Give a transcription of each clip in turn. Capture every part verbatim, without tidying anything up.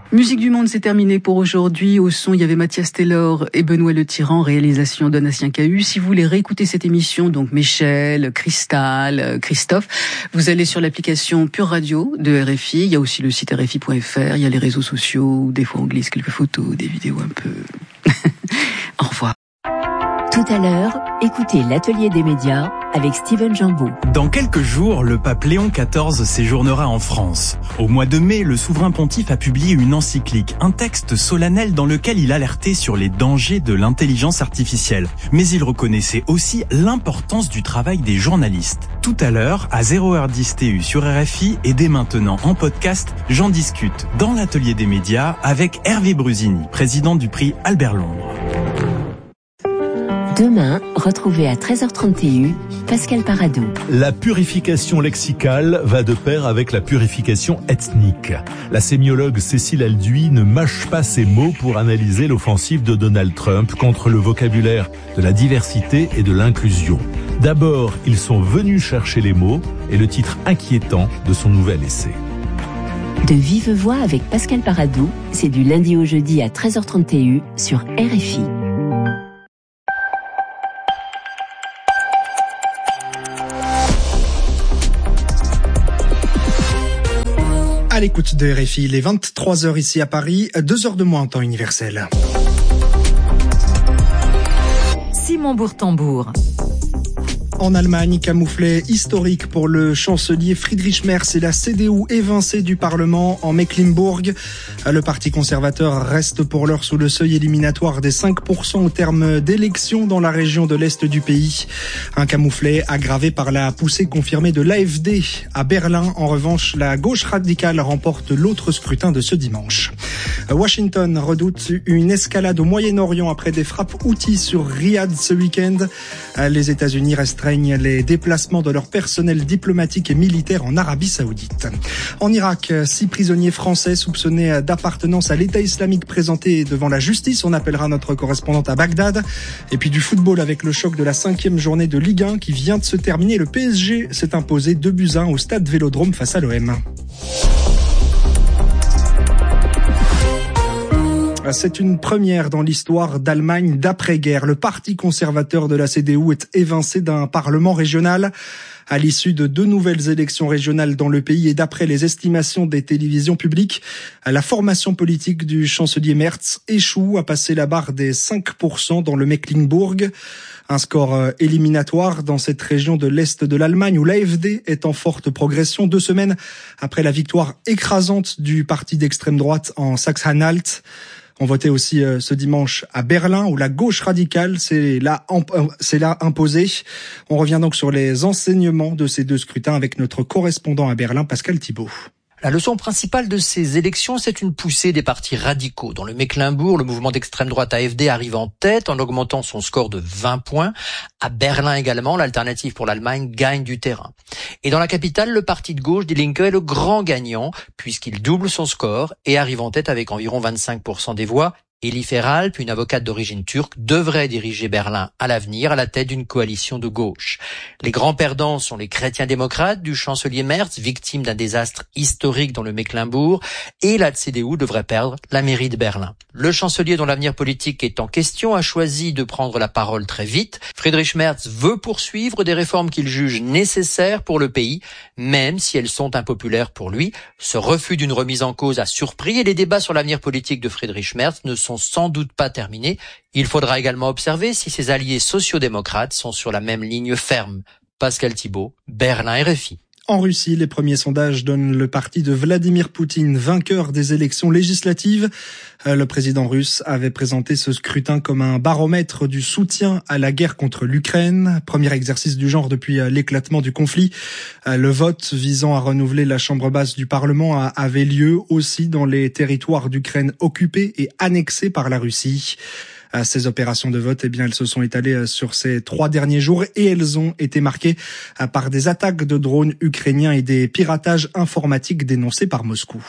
Musique du monde, c'est terminé pour aujourd'hui. Au son, il y avait Mathias Taylor et Benoît Le Tyran, réalisation Donatien Cahu. Si vous voulez réécouter cette émission, donc Michel, Cristal, Christophe, vous allez sur l'application Pure Radio de R F I. Il y a aussi le site R F I point F R. Il y a les réseaux sociaux, des fois on glisse quelques photos, des vidéos un peu. Au revoir. Tout à l'heure, écoutez l'Atelier des médias avec Steven Jambeau. Dans quelques jours, le pape Léon quatorze séjournera en France. Au mois de mai, le souverain pontife a publié une encyclique, un texte solennel dans lequel il alertait sur les dangers de l'intelligence artificielle. Mais il reconnaissait aussi l'importance du travail des journalistes. Tout à l'heure, à zéro heure dix T U sur R F I et dès maintenant en podcast, j'en discute dans l'Atelier des médias avec Hervé Brusini, président du prix Albert Londres. Demain, retrouvez à treize heures trente T U, Pascal Paradou. La purification lexicale va de pair avec la purification ethnique. La sémiologue Cécile Alduy ne mâche pas ses mots pour analyser l'offensive de Donald Trump contre le vocabulaire de la diversité et de l'inclusion. D'abord, ils sont venus chercher les mots et le titre inquiétant de son nouvel essai. De vive voix avec Pascal Paradou, c'est du lundi au jeudi à treize heures trente T U sur R F I. À l'écoute de R F I, les vingt-trois heures ici à Paris, deux heures de moins en temps universel. Simon Bourtambour. En Allemagne, camouflet historique pour le chancelier Friedrich Merz et la C D U évincée du Parlement en Mecklembourg. Le parti conservateur reste pour l'heure sous le seuil éliminatoire des cinq pour cent au terme d'élections dans la région de l'Est du pays. Un camouflet aggravé par la poussée confirmée de l'A F D à Berlin. En revanche, la gauche radicale remporte l'autre scrutin de ce dimanche. Washington redoute une escalade au Moyen-Orient après des frappes Houthis sur Riyad ce week-end. Les États-Unis restreignent les déplacements de leur personnel diplomatique et militaire en Arabie Saoudite. En Irak, six prisonniers français soupçonnés d'appartenance à l'État islamique présentés devant la justice. On appellera notre correspondante à Bagdad. Et puis du football avec le choc de la cinquième journée de Ligue un qui vient de se terminer. Le P S G s'est imposé deux buts à un au stade Vélodrome face à l'O M. C'est une première dans l'histoire d'Allemagne d'après-guerre. Le parti conservateur de la C D U est évincé d'un parlement régional à l'issue de deux nouvelles élections régionales dans le pays et d'après les estimations des télévisions publiques, la formation politique du chancelier Merz échoue à passer la barre des cinq pour cent dans le Mecklembourg. Un score éliminatoire dans cette région de l'Est de l'Allemagne où l'A F D est en forte progression deux semaines après la victoire écrasante du parti d'extrême droite en Saxe-Anhalt. On votait aussi euh, ce dimanche à Berlin où la gauche radicale s'est là, s'est là imposée. On revient donc sur les enseignements de ces deux scrutins avec notre correspondant à Berlin, Pascal Thibault. La leçon principale de ces élections, c'est une poussée des partis radicaux. Dans le Mecklembourg, le mouvement d'extrême droite A F D arrive en tête en augmentant son score de vingt points. À Berlin également, l'Alternative pour l'Allemagne gagne du terrain. Et dans la capitale, le parti de gauche, Die Linke, est le grand gagnant puisqu'il double son score et arrive en tête avec environ vingt-cinq pour cent des voix. Elie Feralp, une avocate d'origine turque, devrait diriger Berlin à l'avenir à la tête d'une coalition de gauche. Les grands perdants sont les chrétiens démocrates du chancelier Merz, victime d'un désastre historique dans le Mecklembourg, et la C D U devrait perdre la mairie de Berlin. Le chancelier dont l'avenir politique est en question a choisi de prendre la parole très vite. Friedrich Merz veut poursuivre des réformes qu'il juge nécessaires pour le pays, même si elles sont impopulaires pour lui. Ce refus d'une remise en cause a surpris et les débats sur l'avenir politique de Friedrich Merz ne sont sans doute pas terminés. Il faudra également observer si ses alliés sociodémocrates sont sur la même ligne ferme. Pascal Thibault, Berlin R F I. En Russie, les premiers sondages donnent le parti de Vladimir Poutine vainqueur des élections législatives. Le président russe avait présenté ce scrutin comme un baromètre du soutien à la guerre contre l'Ukraine. Premier exercice du genre depuis l'éclatement du conflit. Le vote visant à renouveler la chambre basse du Parlement avait lieu aussi dans les territoires d'Ukraine occupés et annexés par la Russie. Ces opérations de vote, eh bien, elles se sont étalées sur ces trois derniers jours et elles ont été marquées par des attaques de drones ukrainiens et des piratages informatiques dénoncés par Moscou.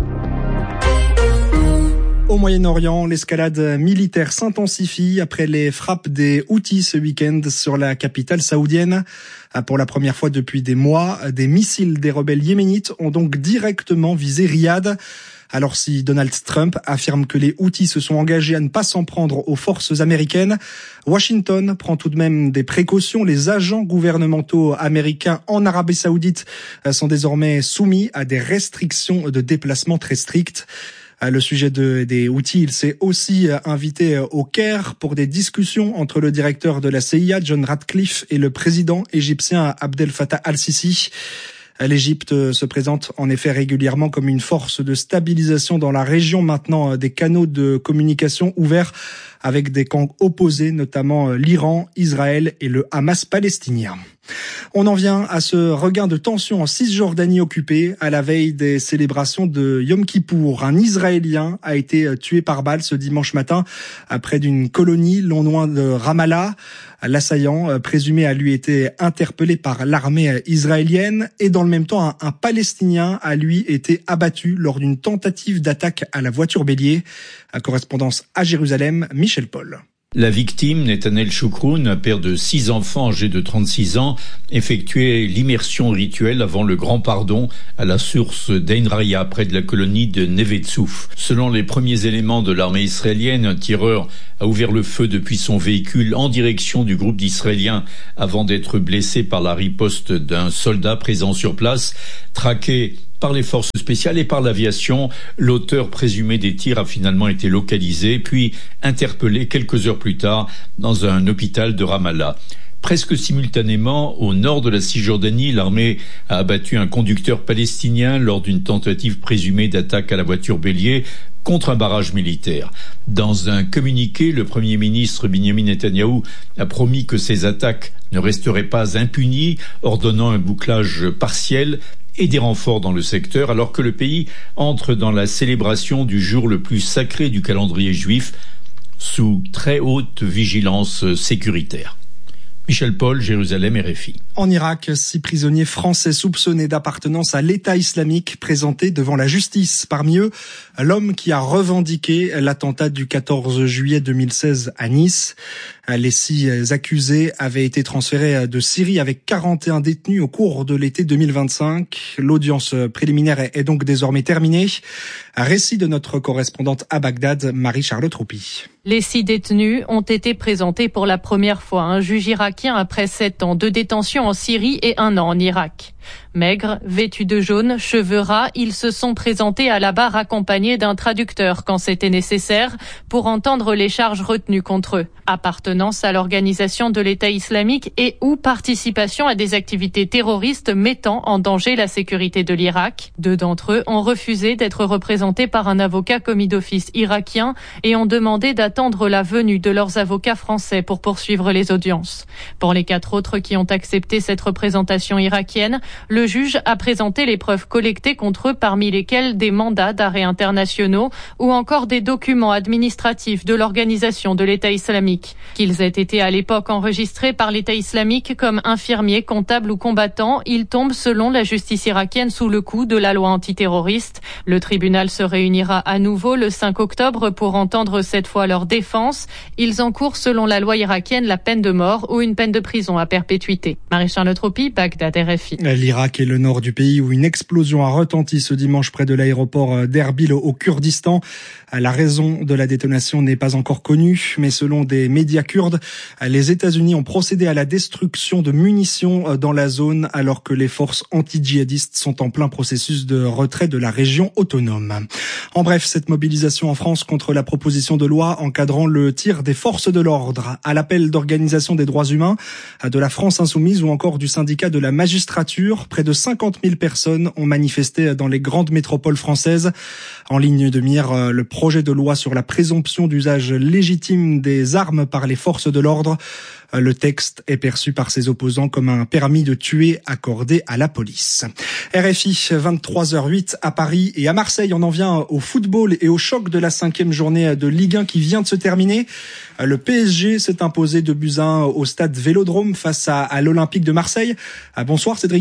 Au Moyen-Orient, l'escalade militaire s'intensifie après les frappes des Houthis ce week-end sur la capitale saoudienne. Pour la première fois depuis des mois, des missiles des rebelles yéménites ont donc directement visé Riyad. Alors si Donald Trump affirme que les Houthis se sont engagés à ne pas s'en prendre aux forces américaines, Washington prend tout de même des précautions. Les agents gouvernementaux américains en Arabie Saoudite sont désormais soumis à des restrictions de déplacement très strictes. Le sujet de, des Houthis, il s'est aussi invité au Caire pour des discussions entre le directeur de la C I A, John Ratcliffe, et le président égyptien Abdel Fattah al-Sisi. L'Égypte se présente en effet régulièrement comme une force de stabilisation dans la région, maintenant des canaux de communication ouverts avec des camps opposés, notamment l'Iran, Israël et le Hamas palestinien. On en vient à ce regain de tension en Cisjordanie occupée à la veille des célébrations de Yom Kippour. Un Israélien a été tué par balle ce dimanche matin près d'une colonie non loin de Ramallah. L'assaillant présumé a lui été interpellé par l'armée israélienne et dans le même temps un, un Palestinien a lui été abattu lors d'une tentative d'attaque à la voiture bélier. À correspondance à Jérusalem, Michel Paul. La victime, Netanel Choukroun, père de six enfants âgés de trente-six ans, effectuait l'immersion rituelle avant le grand pardon à la source d'Ein Raya, près de la colonie de Neve Tzouf. Selon les premiers éléments de l'armée israélienne, un tireur a ouvert le feu depuis son véhicule en direction du groupe d'Israéliens avant d'être blessé par la riposte d'un soldat présent sur place. Traqué par les forces spéciales et par l'aviation, l'auteur présumé des tirs a finalement été localisé, puis interpellé quelques heures plus tard dans un hôpital de Ramallah. Presque simultanément, au nord de la Cisjordanie, l'armée a abattu un conducteur palestinien lors d'une tentative présumée d'attaque à la voiture bélier contre un barrage militaire. Dans un communiqué, le Premier ministre Benjamin Netanyahou a promis que ces attaques ne resteraient pas impunies, ordonnant un bouclage partiel et des renforts dans le secteur, alors que le pays entre dans la célébration du jour le plus sacré du calendrier juif, sous très haute vigilance sécuritaire. Michel Paul, Jérusalem, R F I. En Irak, six prisonniers français soupçonnés d'appartenance à l'État islamique présentés devant la justice. Parmi eux, l'homme qui a revendiqué l'attentat du quatorze juillet deux mille seize à Nice. Les six accusés avaient été transférés de Syrie avec quarante et un détenus au cours de l'été deux mille vingt-cinq. L'audience préliminaire est donc désormais terminée. Récit de notre correspondante à Bagdad, Marie-Charlotte Roupi. Les six détenus ont été présentés pour la première fois à un juge irakien après sept ans de détention en Syrie et un an en Irak. Maigres, vêtus de jaune, cheveux ras, ils se sont présentés à la barre accompagnés d'un traducteur quand c'était nécessaire pour entendre les charges retenues contre eux. Appartenance à l'organisation de l'État islamique et ou participation à des activités terroristes mettant en danger la sécurité de l'Irak. Deux d'entre eux ont refusé d'être représentés par un avocat commis d'office irakien et ont demandé d'attendre la venue de leurs avocats français pour poursuivre les audiences. Pour les quatre autres qui ont accepté cette représentation irakienne, le juge a présenté les preuves collectées contre eux, parmi lesquelles des mandats d'arrêt internationaux ou encore des documents administratifs de l'organisation de l'État islamique. Qu'ils aient été à l'époque enregistrés par l'État islamique comme infirmiers, comptables ou combattants, ils tombent selon la justice irakienne sous le coup de la loi antiterroriste. Le tribunal se réunira à nouveau le cinq octobre pour entendre cette fois leur défense. Ils encourent selon la loi irakienne la peine de mort ou une peine de prison à perpétuité. Marie-Charlotte Roupi, Bagdad, R F I. L'Irak est le nord du pays où une explosion a retenti ce dimanche près de l'aéroport d'Erbil au Kurdistan. La raison de la détonation n'est pas encore connue, mais selon des médias kurdes, les États-Unis ont procédé à la destruction de munitions dans la zone alors que les forces anti-djihadistes sont en plein processus de retrait de la région autonome. En bref, cette mobilisation en France contre la proposition de loi encadrant le tir des forces de l'ordre, à l'appel d'organisations des droits humains, de la France insoumise ou encore du syndicat de la magistrature, près de cinquante mille personnes ont manifesté dans les grandes métropoles françaises. En ligne de mire, le projet de loi sur la présomption d'usage légitime des armes par les forces de l'ordre. Le texte est perçu par ses opposants comme un permis de tuer accordé à la police. R F I, vingt-trois heures huit à Paris et à Marseille. On en vient au football et au choc de la cinquième journée de Ligue un qui vient de se terminer. Le P S G s'est imposé deux buts à un au stade Vélodrome face à, à l'Olympique de Marseille. Bonsoir Cédric de Oliveira.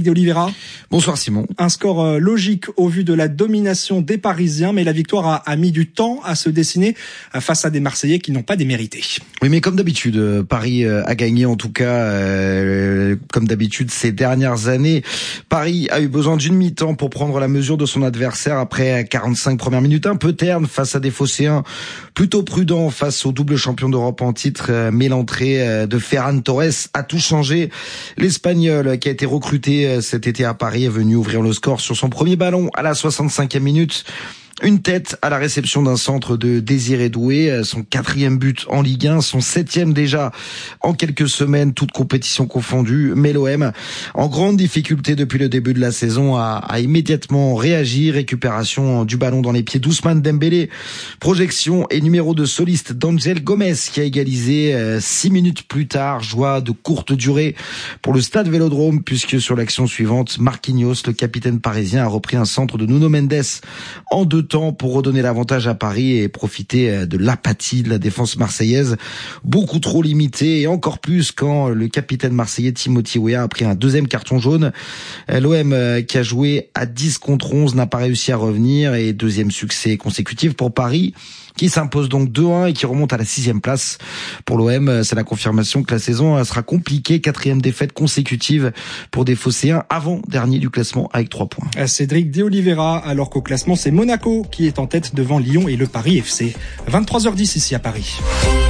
Olivera. Bonsoir Simon. Un score logique au vu de la domination des Parisiens, mais la victoire a, a mis du temps à se dessiner face à des Marseillais qui n'ont pas démérité. Oui, mais comme d'habitude, Paris a gagné, en tout cas, euh, comme d'habitude ces dernières années. Paris a eu besoin d'une mi-temps pour prendre la mesure de son adversaire après quarante-cinq premières minutes un peu ternes face à des Phocéens plutôt prudents face au double champion d'Europe en titre, mais l'entrée de Ferran Torres a tout changé. L'Espagnol qui a été recruté cet été à Paris est venu ouvrir le score sur son premier ballon à la soixante-cinquième minute. Une tête à la réception d'un centre de Désiré Doué, son quatrième but en Ligue un, son septième déjà en quelques semaines, toutes compétitions confondues. Mais l'O M, en grande difficulté depuis le début de la saison, a, a immédiatement réagi. Récupération du ballon dans les pieds d'Ousmane Dembélé. Projection et numéro de soliste d'Angel Gomez qui a égalisé euh, six minutes plus tard. Joie de courte durée pour le Stade Vélodrome puisque sur l'action suivante, Marquinhos, le capitaine parisien, a repris un centre de Nuno Mendes en deux temps pour redonner l'avantage à Paris et profiter de l'apathie de la défense marseillaise, beaucoup trop limitée, et encore plus quand le capitaine marseillais Timothy Weah a pris un deuxième carton jaune. L'O M qui a joué à dix contre onze n'a pas réussi à revenir, et deuxième succès consécutif pour Paris qui s'impose donc deux un et qui remonte à la sixième place. Pour l'O M, c'est la confirmation que la saison sera compliquée. Quatrième défaite consécutive pour des Phocéens, avant-dernier du classement avec trois points. Cédric De Oliveira, alors qu'au classement, c'est Monaco qui est en tête devant Lyon et le Paris F C. vingt-trois heures dix ici à Paris.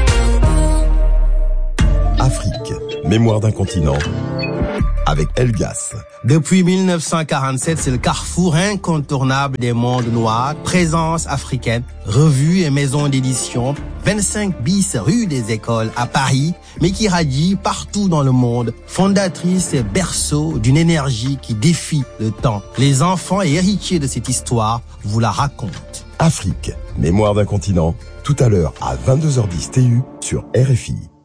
Afrique, mémoire d'un continent, avec Elgas. Depuis mille neuf cent quarante-sept, c'est le carrefour incontournable des mondes noirs. Présence africaine, revues et maisons d'édition. vingt-cinq bis rue des Écoles à Paris, mais qui radie partout dans le monde. Fondatrice et berceau d'une énergie qui défie le temps. Les enfants et héritiers de cette histoire vous la racontent. Afrique, mémoire d'un continent, tout à l'heure à vingt-deux heures dix T U sur R F I.